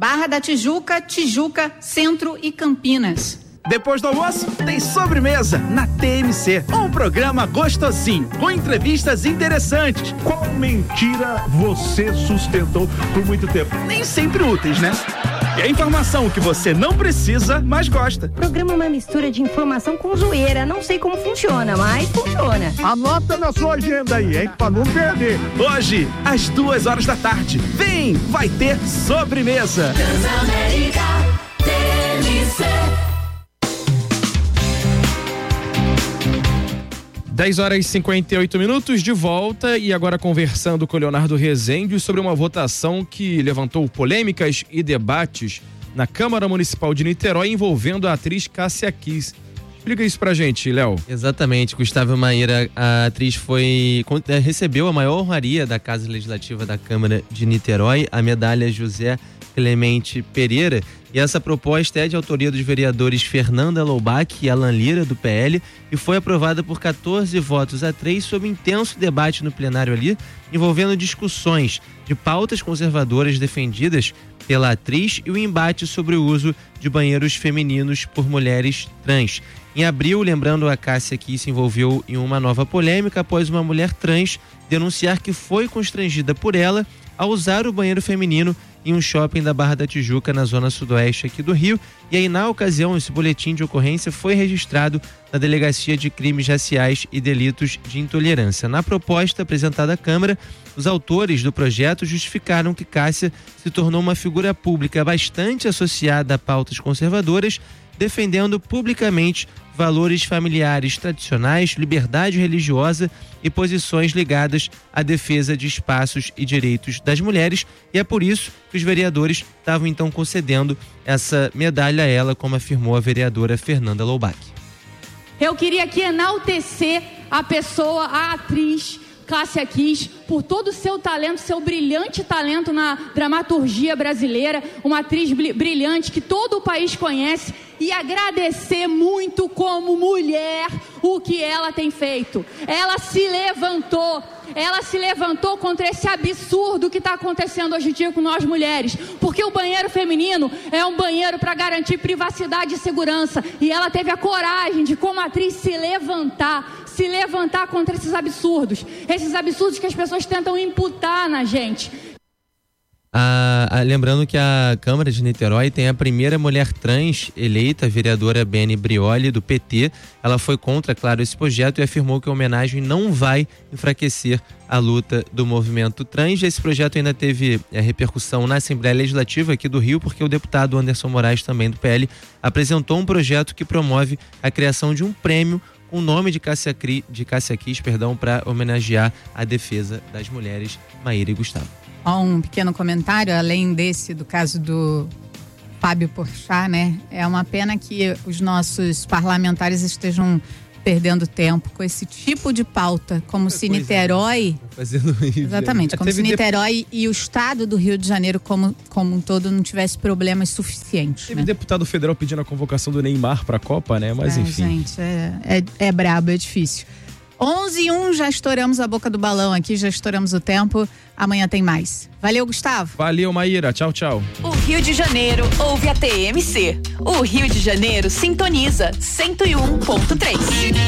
Barra da Tijuca, Tijuca, Centro e Campinas. Depois do almoço, tem sobremesa na TMC. Um programa gostosinho, com entrevistas interessantes. Qual mentira você sustentou por muito tempo? Nem sempre úteis, né? E a informação que você não precisa, mas gosta. O programa é uma mistura de informação com zoeira. Não sei como funciona, mas funciona. Anota na sua agenda aí, hein? Pra não perder. Hoje, às 2h. Vem, vai ter sobremesa. Transamérica TMC. 10h58, de volta, e agora conversando com o Leonardo Rezende sobre uma votação que levantou polêmicas e debates na Câmara Municipal de Niterói envolvendo a atriz Cássia Kiss. Explica isso pra gente, Léo. Exatamente, Gustavo Maíra, a atriz recebeu a maior honraria da Casa Legislativa da Câmara de Niterói, a medalha José Clemente Pereira, e essa proposta é de autoria dos vereadores Fernanda Loubach e Alan Lira, do PL, e foi aprovada por 14 votos a 3 sob intenso debate no plenário ali, envolvendo discussões de pautas conservadoras defendidas pela atriz e o embate sobre o uso de banheiros femininos por mulheres trans. Em abril, lembrando, a Cássia Kiss se envolveu em uma nova polêmica após uma mulher trans denunciar que foi constrangida por ela a usar o banheiro feminino em um shopping da Barra da Tijuca, na zona sudoeste aqui do Rio. E aí, na ocasião, esse boletim de ocorrência foi registrado na Delegacia de Crimes Raciais e Delitos de Intolerância. Na proposta apresentada à Câmara, os autores do projeto justificaram que Cássia se tornou uma figura pública bastante associada a pautas conservadoras, defendendo publicamente valores familiares tradicionais, liberdade religiosa e posições ligadas à defesa de espaços e direitos das mulheres, e é por isso que os vereadores estavam então concedendo essa medalha a ela, como afirmou a vereadora Fernanda Loubach. Eu queria aqui enaltecer a pessoa, a atriz Cássia Kiss, por todo o seu talento, seu brilhante talento na dramaturgia brasileira, uma atriz brilhante que todo o país conhece, e agradecer muito como mulher o que ela tem feito. Ela se levantou contra esse absurdo que está acontecendo hoje em dia com nós mulheres, porque o banheiro feminino é um banheiro para garantir privacidade e segurança, e ela teve a coragem de, como atriz, se levantar contra esses absurdos que as pessoas tentam imputar na gente. Lembrando que a Câmara de Niterói tem a primeira mulher trans eleita, a vereadora Beni Brioli, do PT. Ela foi contra, claro, esse projeto e afirmou que a homenagem não vai enfraquecer a luta do movimento trans. Esse projeto ainda teve repercussão na Assembleia Legislativa aqui do Rio, porque o deputado Anderson Moraes, também do PL, apresentou um projeto que promove a criação de um prêmio com o nome de Cássia Kiss, para homenagear a defesa das mulheres. Maíra e Gustavo. Um pequeno comentário, além do caso do Fábio Porchat, né? É uma pena que os nossos parlamentares estejam perdendo tempo com esse tipo de pauta, como se Niterói... Exatamente, como se Niterói e o estado do Rio de Janeiro como um todo não tivesse problemas suficientes. Teve deputado federal pedindo a convocação do Neymar para a Copa, né? Mas enfim. Gente, é brabo, é difícil. 11h01, já estouramos a boca do balão aqui, já estouramos o tempo. Amanhã tem mais. Valeu, Gustavo. Valeu, Maíra. Tchau, tchau. O Rio de Janeiro ouve a TMC. O Rio de Janeiro sintoniza 101.3.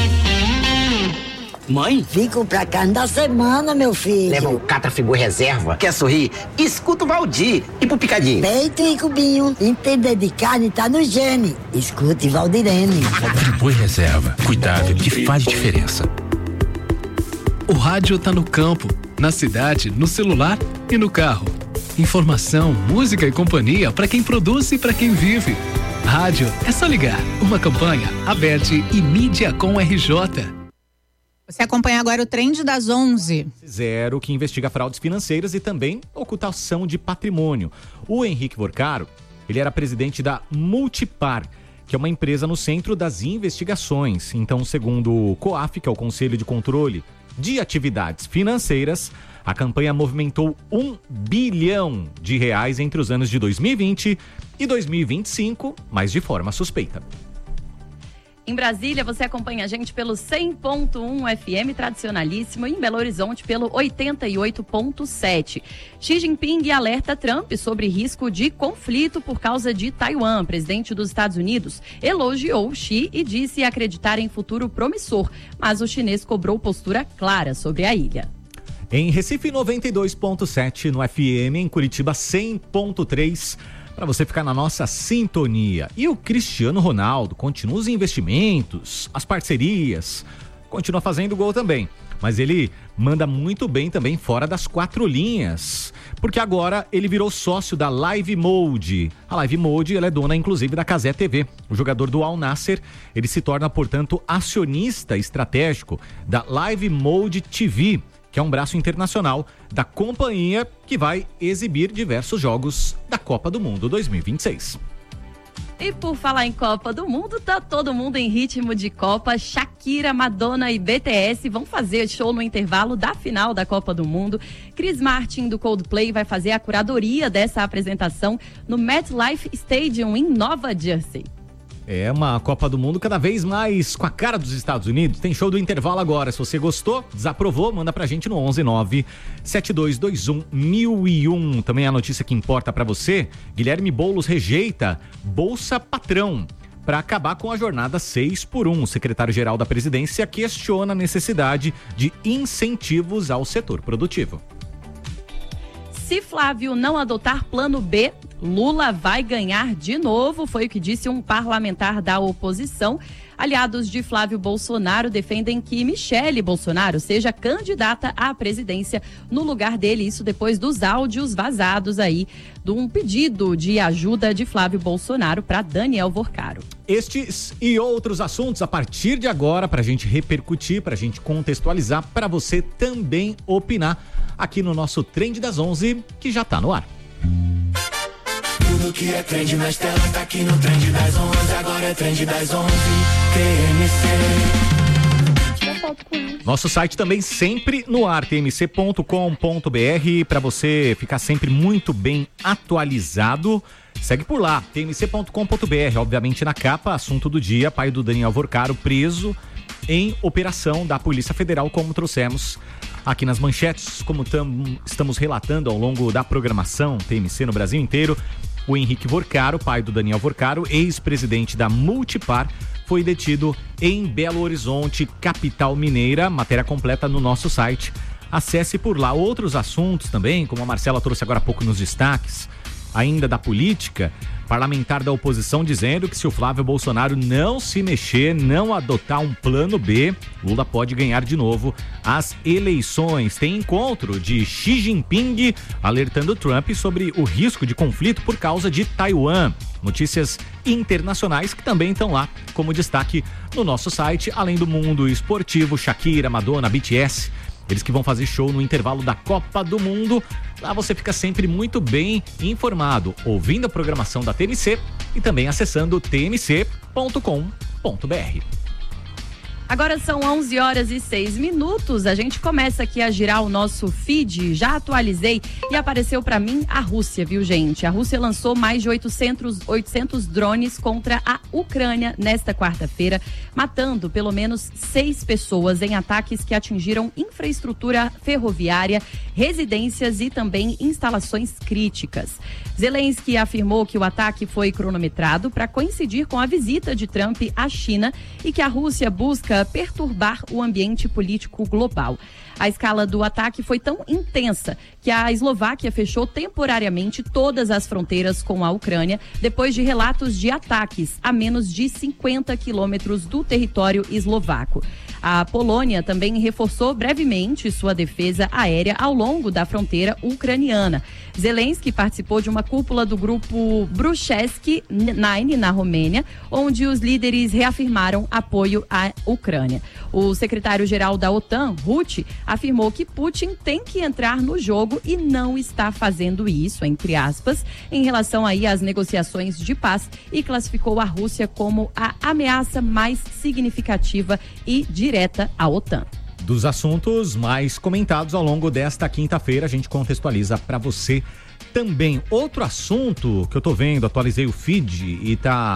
Mãe? Fico pra carne da semana, meu filho. Leva o Catrafigu Reserva. Quer sorrir? Escuta o Valdir. E pro Picadinho? Peito e cubinho. Entender de carne tá no gene. Escute Valdirene. Catrafigu Reserva. Cuidado que faz diferença. O rádio tá no campo, na cidade, no celular e no carro. Informação, música e companhia para quem produz e para quem vive. Rádio é só ligar. Uma campanha, Aberte e Mídia com RJ. Você acompanha agora o Trend das 11. Zero, que investiga fraudes financeiras e também ocultação de patrimônio. O Henrique Vorcaro, ele era presidente da Multipar, que é uma empresa no centro das investigações. Então, segundo o COAF, que é o Conselho de Controle de Atividades Financeiras, a campanha movimentou R$1 bilhão entre os anos de 2020 e 2025, mas de forma suspeita. Em Brasília, você acompanha a gente pelo 100.1 FM tradicionalíssimo e em Belo Horizonte pelo 88.7. Xi Jinping alerta Trump sobre risco de conflito por causa de Taiwan. Presidente dos Estados Unidos elogiou Xi e disse acreditar em futuro promissor, mas o chinês cobrou postura clara sobre a ilha. Em Recife, 92.7 no FM, em Curitiba, 100.3 para você ficar na nossa sintonia. E o Cristiano Ronaldo continua os investimentos, as parcerias, continua fazendo gol também. Mas ele manda muito bem também fora das 4 linhas, porque agora ele virou sócio da Live Mode. A Live Mode, ela é dona inclusive da Cazé TV. O jogador do Al Nassr, ele se torna, portanto, acionista estratégico da Live Mode TV, que é um braço internacional da companhia que vai exibir diversos jogos da Copa do Mundo 2026. E por falar em Copa do Mundo, tá todo mundo em ritmo de Copa. Shakira, Madonna e BTS vão fazer show no intervalo da final da Copa do Mundo. Chris Martin, do Coldplay, vai fazer a curadoria dessa apresentação no MetLife Stadium, em Nova Jersey. É uma Copa do Mundo cada vez mais com a cara dos Estados Unidos. Tem show do intervalo agora. Se você gostou, desaprovou, manda pra gente no 11972211001. Também a notícia que importa pra você: Guilherme Boulos rejeita Bolsa Patrão para acabar com a jornada 6x1. O secretário-geral da presidência questiona a necessidade de incentivos ao setor produtivo. Se Flávio não adotar plano B, Lula vai ganhar de novo, foi o que disse um parlamentar da oposição. Aliados de Flávio Bolsonaro defendem que Michele Bolsonaro seja candidata à presidência no lugar dele, isso depois dos áudios vazados aí de um pedido de ajuda de Flávio Bolsonaro para Daniel Vorcaro. Estes e outros assuntos a partir de agora, para a gente repercutir, para a gente contextualizar, para você também opinar aqui no nosso Trend das 11, que já tá no ar. Tudo que é trend nas telas tá aqui no Trend das 11. Agora é Trend das 11, TMC. Nosso site também sempre no ar, tmc.com.br, para você ficar sempre muito bem atualizado. Segue por lá, tmc.com.br. Obviamente na capa, assunto do dia: pai do Daniel Vorcaro preso em operação da Polícia Federal, como trouxemos aqui nas manchetes, como estamos relatando ao longo da programação TMC no Brasil inteiro. O Henrique Vorcaro, pai do Daniel Vorcaro, ex-presidente da Multipar, foi detido em Belo Horizonte, capital mineira. Matéria completa no nosso site. Acesse por lá. Outros assuntos também, como a Marcela trouxe agora há pouco nos destaques, ainda da política, parlamentar da oposição dizendo que se o Flávio Bolsonaro não se mexer, não adotar um plano B, Lula pode ganhar de novo as eleições. Tem encontro de Xi Jinping alertando Trump sobre o risco de conflito por causa de Taiwan. Notícias internacionais que também estão lá como destaque no nosso site, além do mundo esportivo: Shakira, Madonna, BTS. Eles que vão fazer show no intervalo da Copa do Mundo. Lá você fica sempre muito bem informado, ouvindo a programação da TMC e também acessando tmc.com.br. Agora são 11h06. A gente começa aqui a girar o nosso feed. Já atualizei e apareceu pra mim a Rússia, viu, gente? A Rússia lançou mais de 800 drones contra a Ucrânia nesta quarta-feira, matando pelo menos 6 pessoas em ataques que atingiram infraestrutura ferroviária, residências e também instalações críticas. Zelensky afirmou que o ataque foi cronometrado para coincidir com a visita de Trump à China e que a Rússia busca perturbar o ambiente político global. A escala do ataque foi tão intensa que a Eslováquia fechou temporariamente todas as fronteiras com a Ucrânia depois de relatos de ataques a menos de 50 quilômetros do território eslovaco. A Polônia também reforçou brevemente sua defesa aérea ao longo da fronteira ucraniana. Zelensky participou de uma cúpula do grupo Bruchesky 9 na Romênia, onde os líderes reafirmaram apoio à Ucrânia. O secretário-geral da OTAN, Rutte, afirmou que Putin tem que entrar no jogo e não está fazendo isso, entre aspas, em relação aí às negociações de paz, e classificou a Rússia como a ameaça mais significativa e direta à OTAN. Dos assuntos mais comentados ao longo desta quinta-feira, a gente contextualiza para você também. Outro assunto que eu tô vendo, atualizei o feed e tá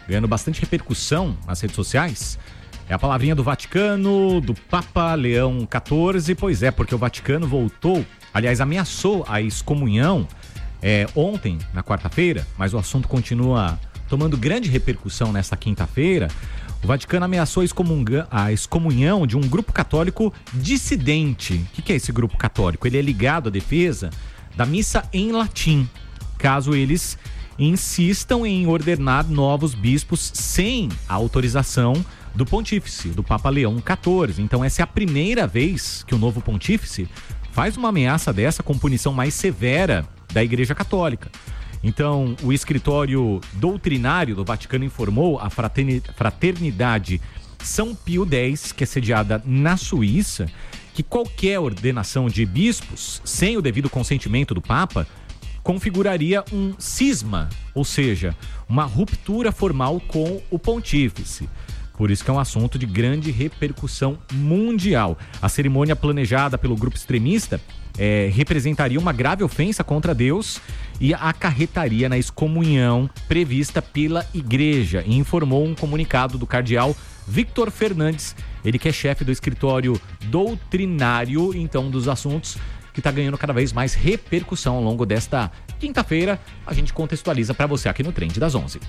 ganhando bastante repercussão nas redes sociais. É a palavrinha do Vaticano, do Papa Leão XIV. Pois é, porque o Vaticano voltou, aliás, ameaçou a excomunhão ontem, na quarta-feira, mas o assunto continua tomando grande repercussão nesta quinta-feira. O Vaticano ameaçou a excomunhão de um grupo católico dissidente. O que é esse grupo católico? Ele é ligado à defesa da missa em latim, caso eles insistam em ordenar novos bispos sem a autorização do pontífice, do Papa Leão XIV. Então essa é a primeira vez que o novo pontífice faz uma ameaça dessa com punição mais severa da Igreja Católica. Então, o escritório doutrinário do Vaticano informou a Fraternidade São Pio X, que é sediada na Suíça, que qualquer ordenação de bispos, sem o devido consentimento do Papa, configuraria um cisma, ou seja, uma ruptura formal com o pontífice. Por isso que é um assunto de grande repercussão mundial. A cerimônia planejada pelo grupo extremista representaria uma grave ofensa contra Deus e acarretaria na excomunhão prevista pela Igreja, e informou um comunicado do cardeal Victor Fernandes, ele que é chefe do escritório doutrinário, então, dos assuntos que está ganhando cada vez mais repercussão ao longo desta quinta-feira. A gente contextualiza para você aqui no Trend das 11.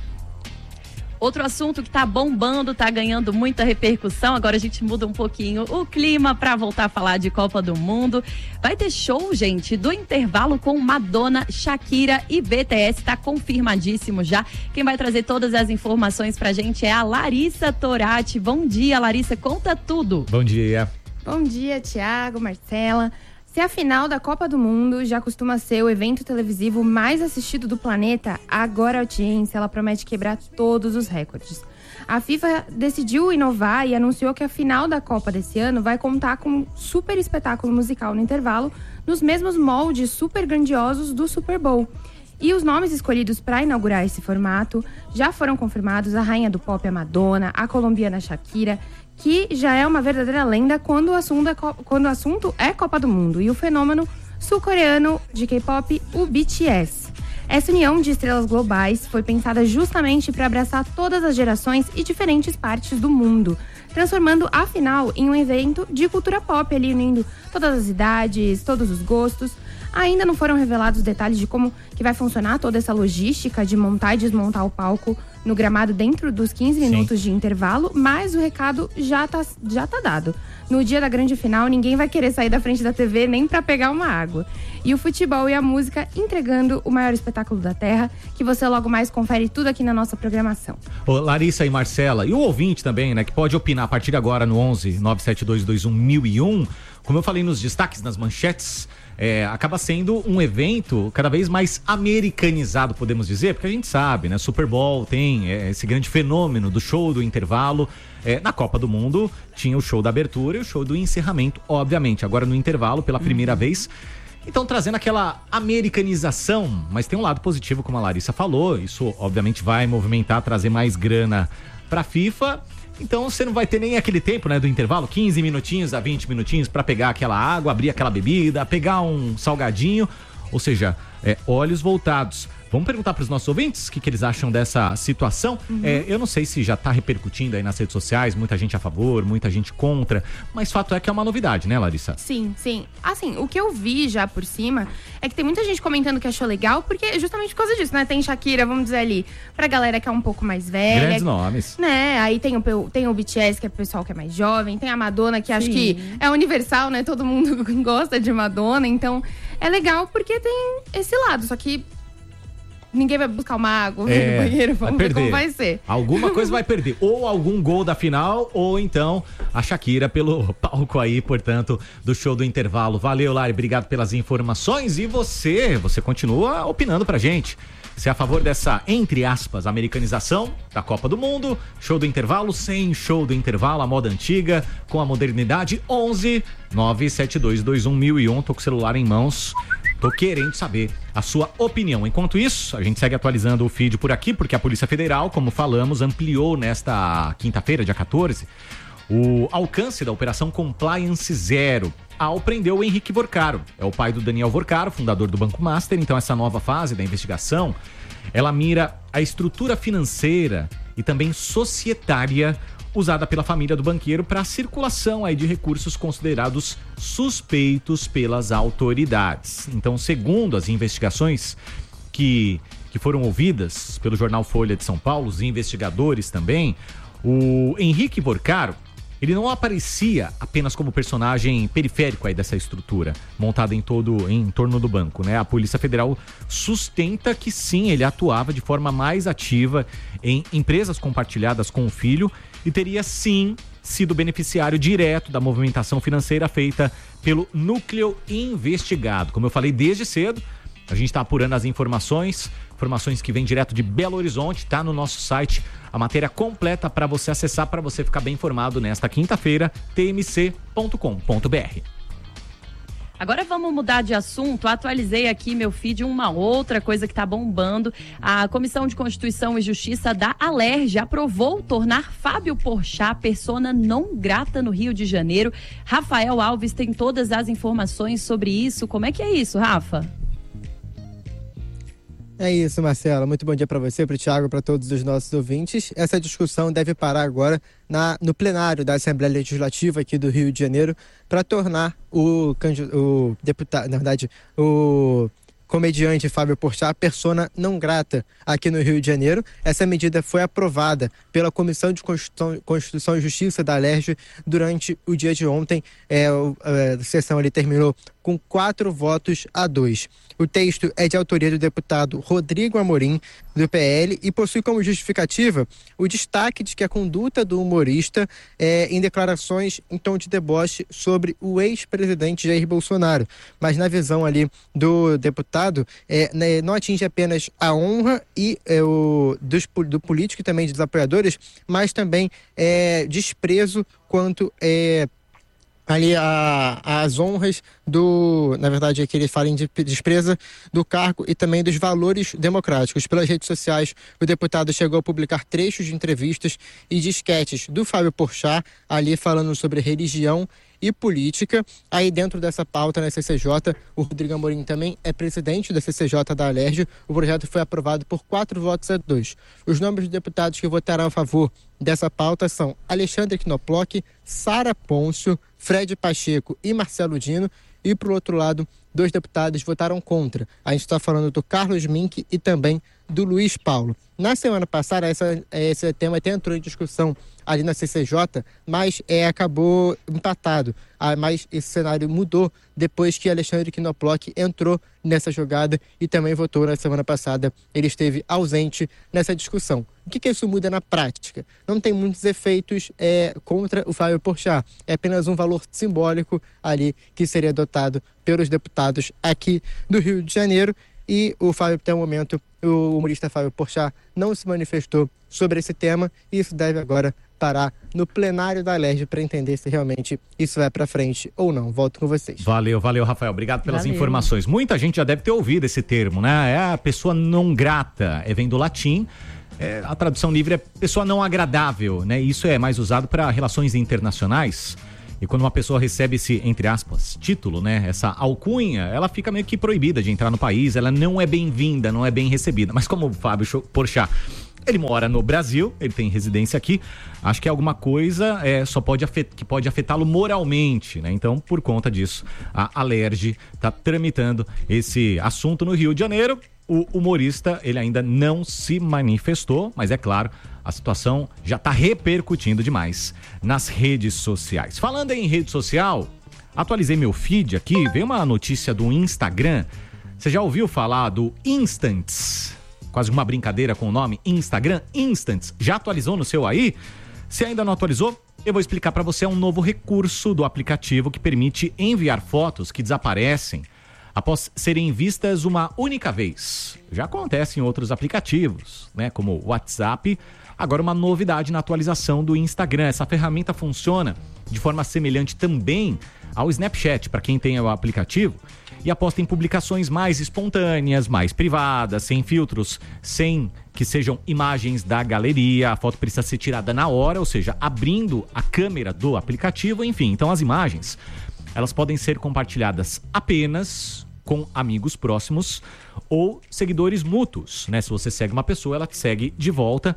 Outro assunto que tá bombando, tá ganhando muita repercussão. Agora a gente muda um pouquinho o clima para voltar a falar de Copa do Mundo. Vai ter show, gente, do intervalo com Madonna, Shakira e BTS. Tá confirmadíssimo já. Quem vai trazer todas as informações pra gente é a Larissa Torati. Bom dia, Larissa. Conta tudo. Bom dia. Bom dia, Thiago, Marcela. Se a final da Copa do Mundo já costuma ser o evento televisivo mais assistido do planeta, agora a audiência ela promete quebrar todos os recordes. A FIFA decidiu inovar e anunciou que a final da Copa desse ano vai contar com um super espetáculo musical no intervalo, nos mesmos moldes super grandiosos do Super Bowl. E os nomes escolhidos para inaugurar esse formato já foram confirmados: a rainha do pop, a Madonna, a colombiana Shakira, que já é uma verdadeira lenda quando o assunto é Copa do Mundo, e o fenômeno sul-coreano de K-pop, o BTS. Essa união de estrelas globais foi pensada justamente para abraçar todas as gerações e diferentes partes do mundo, transformando a final em um evento de cultura pop, ali unindo todas as idades, todos os gostos. Ainda não foram revelados detalhes de como que vai funcionar toda essa logística de montar e desmontar o palco no gramado dentro dos 15 minutos de intervalo, mas o recado já tá dado. No dia da grande final, ninguém vai querer sair da frente da TV nem para pegar uma água. E o futebol e a música entregando o maior espetáculo da Terra, que você logo mais confere tudo aqui na nossa programação. Ô, Larissa e Marcela, e o ouvinte também, né, que pode opinar a partir de agora no 11 97221 1001. Como eu falei nos destaques, nas manchetes, acaba sendo um evento cada vez mais americanizado, podemos dizer, porque a gente sabe, né? Super Bowl tem esse grande fenômeno do show do intervalo. Na Copa do Mundo tinha o show da abertura e o show do encerramento, obviamente. Agora no intervalo, pela primeira vez. Então, trazendo aquela americanização, mas tem um lado positivo, como a Larissa falou. Isso, obviamente, vai movimentar, trazer mais grana pra FIFA. Então você não vai ter nem aquele tempo, né, do intervalo, 15 minutinhos a 20 minutinhos para pegar aquela água, abrir aquela bebida, pegar um salgadinho, ou seja, olhos voltados. Vamos perguntar para os nossos ouvintes o que eles acham dessa situação. Eu não sei se já está repercutindo aí nas redes sociais, muita gente a favor, muita gente contra, mas fato é que é uma novidade, né, Larissa? Sim, sim. Assim, o que eu vi já por cima é que tem muita gente comentando que achou legal, porque justamente por causa disso, né? Tem Shakira, vamos dizer ali, pra galera que é um pouco mais velha. Grandes nomes. Né? Aí tem o BTS, que é o pessoal que é mais jovem, tem a Madonna, que acho que é universal, né? Todo mundo gosta de Madonna, então é legal porque tem esse lado, só que ninguém vai buscar uma água no banheiro, vamos ver como vai ser. Alguma coisa vai perder, ou algum gol da final, ou então a Shakira pelo palco aí, portanto, do show do intervalo. Valeu, Lari, obrigado pelas informações. E você continua opinando pra gente. Você é a favor dessa, entre aspas, americanização da Copa do Mundo, show do intervalo, sem show do intervalo, a moda antiga, com a modernidade? 11 97221 1001, tô com o celular em mãos. Tô querendo saber a sua opinião. Enquanto isso, a gente segue atualizando o feed por aqui, porque a Polícia Federal, como falamos, ampliou nesta quinta-feira, dia 14, o alcance da Operação Compliance Zero ao prender o Henrique Vorcaro. É o pai do Daniel Vorcaro, fundador do Banco Master. Então essa nova fase da investigação, ela mira a estrutura financeira e também societária usada pela família do banqueiro para a circulação aí de recursos considerados suspeitos pelas autoridades. Então, segundo as investigações que foram ouvidas pelo jornal Folha de São Paulo, os investigadores também, o Henrique Porcaro, ele não aparecia apenas como personagem periférico aí dessa estrutura, montada em torno do banco, né? A Polícia Federal sustenta que sim, ele atuava de forma mais ativa em empresas compartilhadas com o filho e teria sim sido beneficiário direto da movimentação financeira feita pelo núcleo investigado. Como eu falei desde cedo, a gente está apurando as informações que vêm direto de Belo Horizonte, está no nosso site, a matéria completa para você acessar, para você ficar bem informado nesta quinta-feira, tmc.com.br. Agora vamos mudar de assunto. Atualizei aqui meu feed uma outra coisa que está bombando. A Comissão de Constituição e Justiça da Alerj aprovou tornar Fábio Porchat persona não grata no Rio de Janeiro. Rafael Alves tem todas as informações sobre isso. Como é que é isso, Rafa? É isso, Marcela. Muito bom dia para você, para o Thiago, para todos os nossos ouvintes. Essa discussão deve parar agora no plenário da Assembleia Legislativa aqui do Rio de Janeiro para tornar o deputado, na verdade, o comediante Fábio Porchat persona não grata aqui no Rio de Janeiro. Essa medida foi aprovada pela Comissão de Constituição e Justiça da Alerj durante o dia de ontem. A sessão ali terminou com 4-2. O texto é de autoria do deputado Rodrigo Amorim, do PL, e possui como justificativa o destaque de que a conduta do humorista em declarações em tom de deboche sobre o ex-presidente Jair Bolsonaro. Mas na visão ali do deputado, não atinge apenas a honra e do político e também dos apoiadores, mas também desprezo quanto ali as honras na verdade é que ele fala em despreza do cargo e também dos valores democráticos. Pelas redes sociais, o deputado chegou a publicar trechos de entrevistas e de esquetes do Fábio Porchat, ali falando sobre religião e política. Aí dentro dessa pauta na CCJ, o Rodrigo Amorim também é presidente da CCJ da Alerj. O projeto foi aprovado por 4-2. Os nomes dos deputados que votarão a favor dessa pauta são Alexandre Knoploch, Sara Pôncio, Fred Pacheco e Marcelo Dino. E, por outro lado, 2 deputados votaram contra. A gente está falando do Carlos Mink e também do Luiz Paulo. Na semana passada, esse tema até entrou em discussão ali na CCJ, mas acabou empatado. Mas esse cenário mudou depois que Alexandre Knoploch entrou nessa jogada e também votou na semana passada. Ele esteve ausente nessa discussão. O que isso muda na prática? Não tem muitos efeitos contra o Fábio Porchat. É apenas um valor simbólico ali que seria adotado pelos deputados aqui do Rio de Janeiro. E o Fábio, até o momento, o humorista Fábio Porchat não se manifestou sobre esse tema e isso deve agora parar no plenário da Alerj para entender se realmente isso vai para frente ou não. Volto com vocês. Valeu, Rafael. Obrigado pelas informações. Muita gente já deve ter ouvido esse termo, né? É a pessoa não grata, vem do latim. A tradução livre é pessoa não agradável, né? Isso é mais usado para relações internacionais. E quando uma pessoa recebe esse, entre aspas, título, né? Essa alcunha, ela fica meio que proibida de entrar no país, ela não é bem-vinda, não é bem recebida. Mas como o Fábio Porchat, ele mora no Brasil, ele tem residência aqui, acho que é alguma coisa que pode afetá-lo moralmente, né? Então, por conta disso, a Alerj está tramitando esse assunto no Rio de Janeiro. O humorista, ele ainda não se manifestou, mas é claro, a situação já está repercutindo demais nas redes sociais. Falando em rede social, atualizei meu feed aqui, veio uma notícia do Instagram. Você já ouviu falar do Instants? Quase uma brincadeira com o nome Instagram. Instants, já atualizou no seu aí? Se ainda não atualizou, eu vou explicar para você um novo recurso do aplicativo que permite enviar fotos que desaparecem após serem vistas uma única vez. Já acontece em outros aplicativos, né, como o WhatsApp. Agora uma novidade na atualização do Instagram. Essa ferramenta funciona de forma semelhante também ao Snapchat, para quem tem o aplicativo, e aposta em publicações mais espontâneas, mais privadas, sem filtros, sem que sejam imagens da galeria. A foto precisa ser tirada na hora, ou seja, abrindo a câmera do aplicativo, enfim. Então as imagens, elas podem ser compartilhadas apenas com amigos próximos ou seguidores mútuos, né? Se você segue uma pessoa, ela te segue de volta.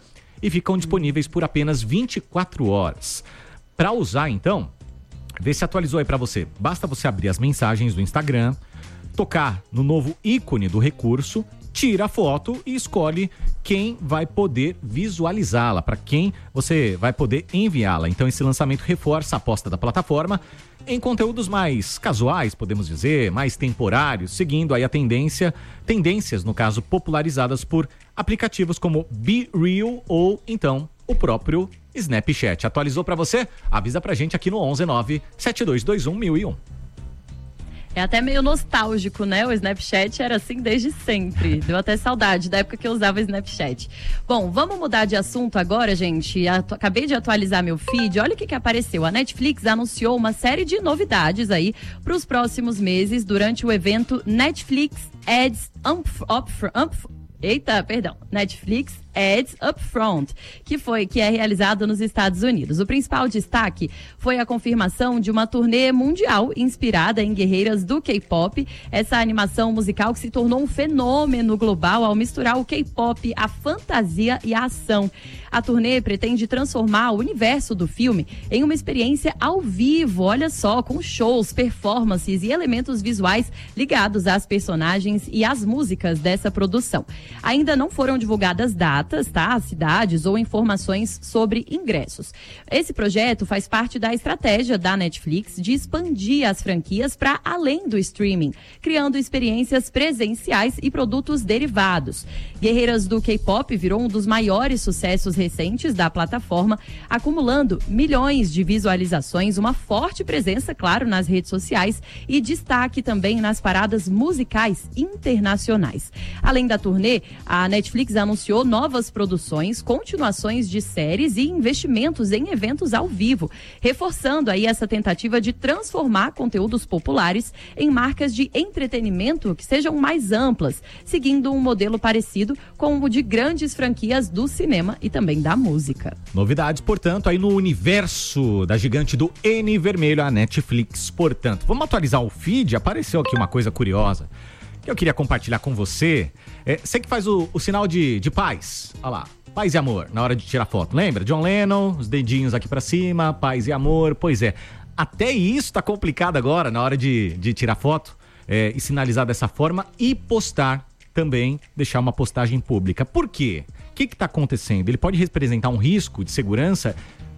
e ficam disponíveis por apenas 24 horas. Para usar, então, vê se atualizou aí para você. Basta você abrir as mensagens do Instagram, tocar no novo ícone do recurso, tira a foto e escolhe quem vai poder visualizá-la, para quem você vai poder enviá-la. Então esse lançamento reforça a aposta da plataforma em conteúdos mais casuais, podemos dizer, mais temporários, seguindo aí a tendências, no caso, popularizadas por aplicativos como Be Real ou então o próprio Snapchat. Atualizou para você? Avisa pra gente aqui no 11972211001. É até meio nostálgico, né? O Snapchat era assim desde sempre. Deu até saudade da época que eu usava o Snapchat. Bom, vamos mudar de assunto agora, gente. Acabei de atualizar meu feed. Olha o que apareceu. A Netflix anunciou uma série de novidades aí para os próximos meses durante o evento Netflix Ads Netflix Ads Upfront, que é realizado nos Estados Unidos. O principal destaque foi a confirmação de uma turnê mundial inspirada em guerreiras do K-pop, essa animação musical que se tornou um fenômeno global ao misturar o K-pop, a fantasia e a ação. A turnê pretende transformar o universo do filme em uma experiência ao vivo, olha só, com shows, performances e elementos visuais ligados às personagens e às músicas dessa produção. Ainda não foram divulgadas datas, tá? Cidades ou informações sobre ingressos. Esse projeto faz parte da estratégia da Netflix de expandir as franquias para além do streaming, criando experiências presenciais e produtos derivados. Guerreiras do K-pop virou um dos maiores sucessos recentes da plataforma, acumulando milhões de visualizações, uma forte presença, claro, nas redes sociais e destaque também nas paradas musicais internacionais. Além da turnê, a Netflix anunciou novas produções, continuações de séries e investimentos em eventos ao vivo, reforçando aí essa tentativa de transformar conteúdos populares em marcas de entretenimento que sejam mais amplas, seguindo um modelo parecido com o de grandes franquias do cinema e também da música. Novidades, portanto, aí no universo da gigante do N vermelho, a Netflix. Portanto, vamos atualizar o feed. Apareceu aqui uma coisa curiosa que eu queria compartilhar com você. Você que faz o sinal de paz, olha lá, paz e amor, na hora de tirar foto, lembra? John Lennon, os dedinhos aqui pra cima, paz e amor, pois é. Até isso tá complicado agora, na hora de tirar foto e sinalizar dessa forma e postar também, deixar uma postagem pública. Por quê? O que tá acontecendo? Ele pode representar um risco de segurança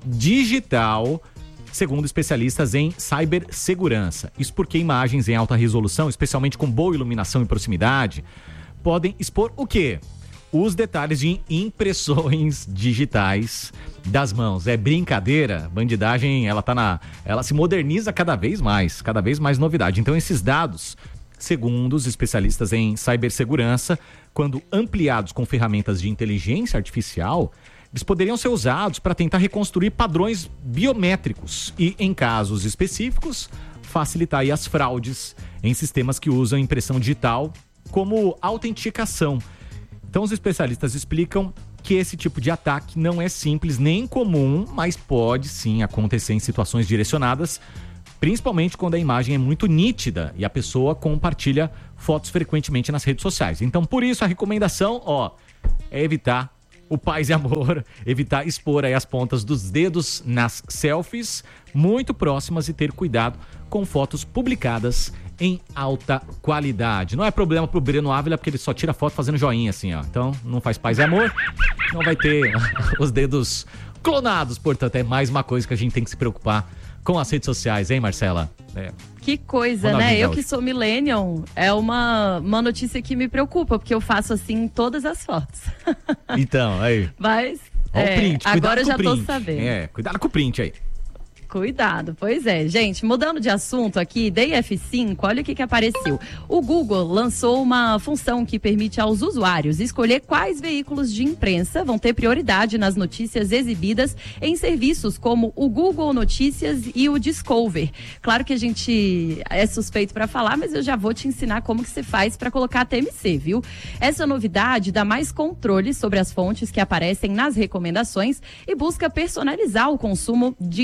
digital, segundo especialistas em cibersegurança. Isso porque imagens em alta resolução, especialmente com boa iluminação e proximidade, podem expor o quê? Os detalhes de impressões digitais das mãos. É brincadeira, bandidagem, ela se moderniza cada vez mais novidade. Então esses dados, segundo os especialistas em cibersegurança, quando ampliados com ferramentas de inteligência artificial, eles poderiam ser usados para tentar reconstruir padrões biométricos e, em casos específicos, facilitar aí as fraudes em sistemas que usam impressão digital como autenticação. Então, os especialistas explicam que esse tipo de ataque não é simples nem comum, mas pode sim acontecer em situações direcionadas, principalmente quando a imagem é muito nítida e a pessoa compartilha fotos frequentemente nas redes sociais. Então, por isso, a recomendação, é evitar o paz e amor, evitar expor aí as pontas dos dedos nas selfies muito próximas e ter cuidado com fotos publicadas em alta qualidade. Não é problema pro Breno Ávila, porque ele só tira foto fazendo joinha assim, ó. Então, não faz paz e amor, não vai ter os dedos clonados. Portanto, é mais uma coisa que a gente tem que se preocupar com as redes sociais, hein, Marcela? Que coisa, né? Eu que sou millennial, é uma notícia que me preocupa, porque eu faço assim em todas as fotos. Então, aí. Mas, o print, agora eu já tô sabendo. Cuidado com o print aí. Cuidado, pois é. Gente, mudando de assunto aqui, dei F5, olha o que apareceu. O Google lançou uma função que permite aos usuários escolher quais veículos de imprensa vão ter prioridade nas notícias exibidas em serviços como o Google Notícias e o Discover. Claro que a gente é suspeito para falar, mas eu já vou te ensinar como que você faz para colocar a TMC, viu? Essa novidade dá mais controle sobre as fontes que aparecem nas recomendações e busca personalizar o consumo de informação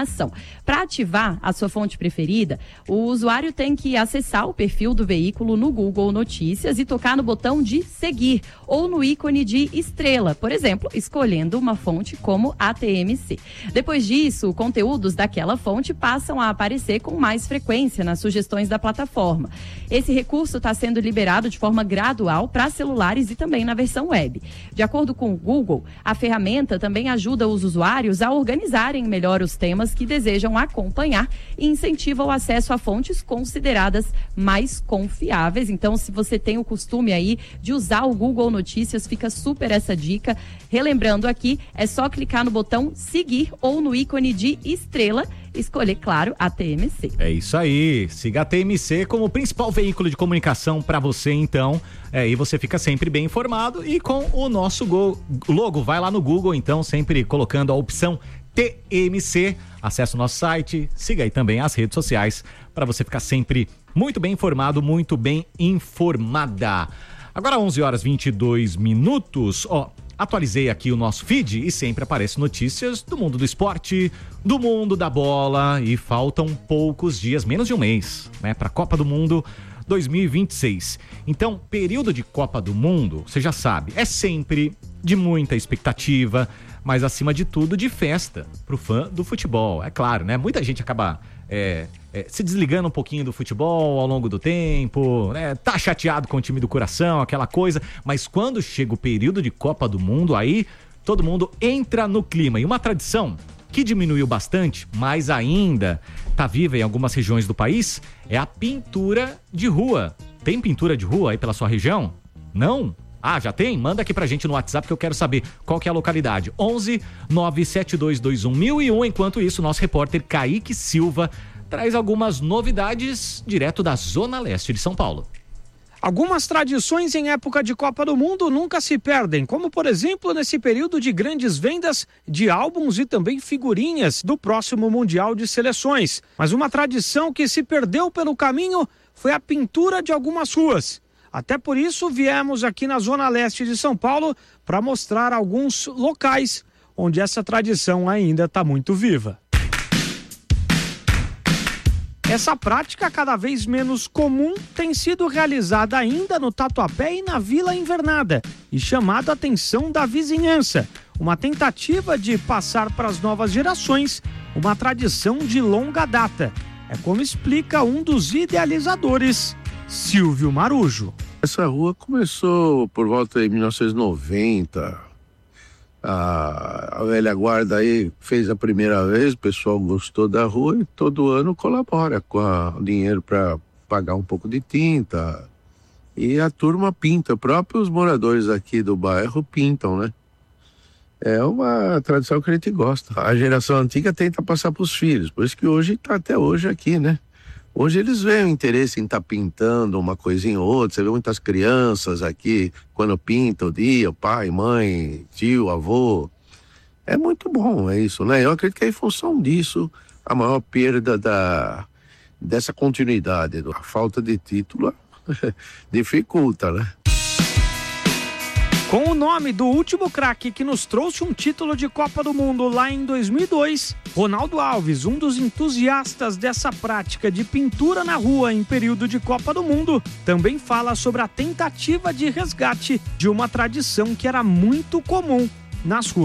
iluminação. Para ativar a sua fonte preferida, o usuário tem que acessar o perfil do veículo no Google Notícias e tocar no botão de seguir ou no ícone de estrela, por exemplo, escolhendo uma fonte como a TMC. Depois disso, conteúdos daquela fonte passam a aparecer com mais frequência nas sugestões da plataforma. Esse recurso está sendo liberado de forma gradual para celulares e também na versão web. De acordo com o Google, a ferramenta também ajuda os usuários a organizarem melhor os temas que desejam acompanhar e incentiva o acesso a fontes consideradas mais confiáveis. Então, se você tem o costume aí de usar o Google Notícias, fica super essa dica. Relembrando aqui, é só clicar no botão seguir ou no ícone de estrela, escolher, claro, a TMC. É isso aí, siga a TMC como principal veículo de comunicação para você, então, e você fica sempre bem informado e com o nosso logo, vai lá no Google, então, sempre colocando a opção TMC, acesse o nosso site, siga aí também as redes sociais para você ficar sempre muito bem informado, muito bem informada. Agora 11h22, atualizei aqui o nosso feed e sempre aparecem notícias do mundo do esporte, do mundo da bola e faltam poucos dias, menos de um mês, né, para a Copa do Mundo 2026. Então, período de Copa do Mundo, você já sabe, é sempre de muita expectativa, mas acima de tudo de festa pro fã do futebol, é claro, né? Muita gente acaba se desligando um pouquinho do futebol ao longo do tempo, né? Tá chateado com o time do coração, aquela coisa, mas quando chega o período de Copa do Mundo, aí todo mundo entra no clima. E uma tradição que diminuiu bastante, mas ainda tá viva em algumas regiões do país, é a pintura de rua. Tem pintura de rua aí pela sua região? Não? Ah, já tem? Manda aqui pra gente no WhatsApp que eu quero saber qual que é a localidade. 11 97221 1001. Enquanto isso, nosso repórter Kaique Silva traz algumas novidades direto da Zona Leste de São Paulo. Algumas tradições em época de Copa do Mundo nunca se perdem, como por exemplo nesse período de grandes vendas de álbuns e também figurinhas do próximo Mundial de Seleções. Mas uma tradição que se perdeu pelo caminho foi a pintura de algumas ruas. Até por isso viemos aqui na Zona Leste de São Paulo para mostrar alguns locais onde essa tradição ainda está muito viva. Essa prática, cada vez menos comum, tem sido realizada ainda no Tatuapé e na Vila Invernada e chamado a atenção da vizinhança. Uma tentativa de passar para as novas gerações uma tradição de longa data. É como explica um dos idealizadores, Silvio Marujo. Essa rua começou por volta de 1990. A velha guarda aí fez a primeira vez, o pessoal gostou da rua e todo ano colabora com o dinheiro para pagar um pouco de tinta. E a turma pinta, próprios moradores aqui do bairro pintam, né? É uma tradição que a gente gosta. A geração antiga tenta passar para os filhos, por isso que hoje está até hoje aqui, né? Hoje eles veem o interesse em estar pintando uma coisinha ou outra. Você vê muitas crianças aqui, quando pintam o dia, pai, mãe, tio, avô. É muito bom, é isso, né? Eu acredito que é em função disso a maior perda dessa continuidade. A falta de título dificulta, né? Com o nome do último craque que nos trouxe um título de Copa do Mundo lá em 2002, Ronaldo Alves, um dos entusiastas dessa prática de pintura na rua em período de Copa do Mundo, também fala sobre a tentativa de resgate de uma tradição que era muito comum nas ruas.